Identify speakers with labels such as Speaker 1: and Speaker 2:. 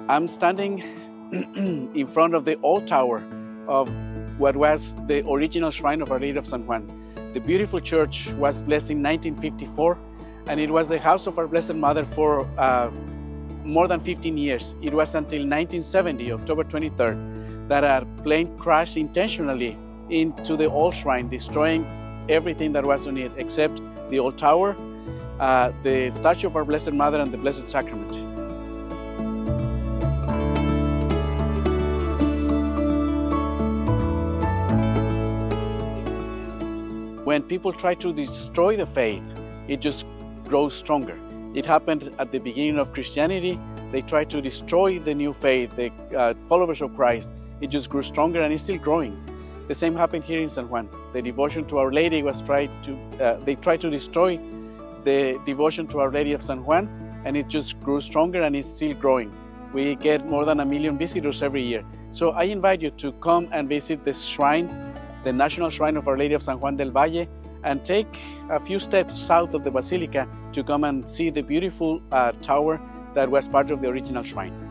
Speaker 1: I'm standing in front of the old tower of what was the original shrine of Our Lady of San Juan. The beautiful church was blessed in 1954, and it was the house of our Blessed Mother for more than 15 years. It was until 1970, October 23rd, that a plane crashed intentionally into the old shrine, destroying everything that was on it except the old tower, the statue of our Blessed Mother, and the Blessed Sacrament. When people try to destroy the faith, it just grows stronger. It happened at the beginning of Christianity. They tried to destroy the new faith, the followers of Christ. It just grew stronger, and it's still growing. The same happened here in San Juan. The devotion to Our Lady was they tried to destroy the devotion to Our Lady of San Juan, and it just grew stronger, and it's still growing. We get more than 1 million visitors every year. So I invite you to come and visit this shrine, the National Shrine of Our Lady of San Juan del Valle, and take a few steps south of the Basilica to come and see the beautiful tower that was part of the original shrine.